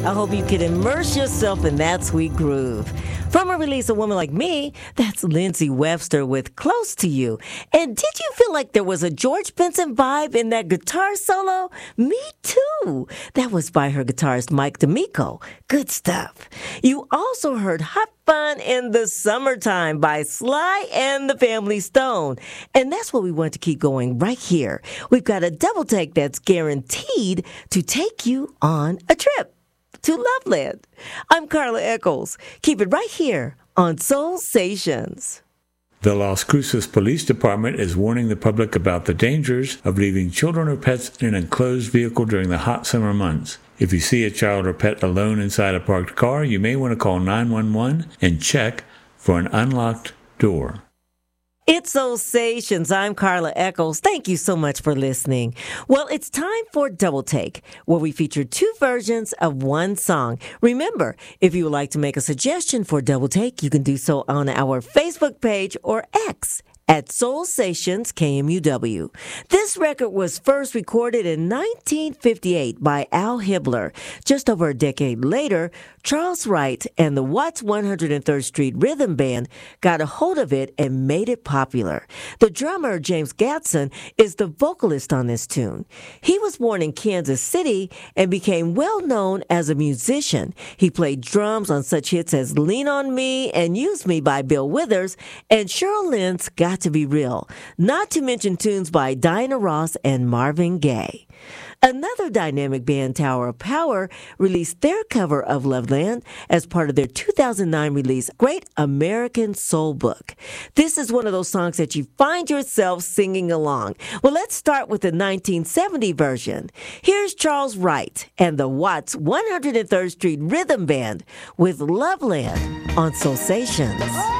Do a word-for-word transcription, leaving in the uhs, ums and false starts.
I hope you can immerse yourself in that sweet groove. From a release, A Woman Like Me, that's Lindsay Webster with Close to You. And did you feel like there was a George Benson vibe in that guitar solo? Me too. That was by her guitarist Mike D'Amico. Good stuff. You also heard Hot Fun in the Summertime by Sly and the Family Stone. And that's what we want to keep going right here. We've got a double take that's guaranteed to take you on a trip to Loveland. I'm Carla Eccles. Keep it right here on Soul Stations. The Las Cruces Police Department is warning the public about the dangers of leaving children or pets in an enclosed vehicle during the hot summer months. If you see a child or pet alone inside a parked car, you may want to call nine one one and check for an unlocked door. It's Soul Stations. I'm Carla Eccles. Thank you so much for listening. Well, it's time for Double Take, where we feature two versions of one song. Remember, if you would like to make a suggestion for Double Take, you can do so on our Facebook page or X at Soul Stations K M U W. This record was first recorded in nineteen fifty-eight by Al Hibbler. Just over a decade later, Charles Wright and the Watts one hundred third Street Rhythm Band got a hold of it and made it popular. The drummer, James Gadson, is the vocalist on this tune. He was born in Kansas City and became well known as a musician. He played drums on such hits as Lean on Me and Use Me by Bill Withers and Cheryl Lynn's Got to Be Real, not to mention tunes by Diana Ross and Marvin Gaye. Another dynamic band, Tower of Power, released their cover of Loveland as part of their two thousand nine release, Great American Soul Book. This is one of those songs that you find yourself singing along. Well, let's start with the nineteen seventy version. Here's Charles Wright and the Watts one hundred third Street Rhythm Band with Loveland on Soul Stations.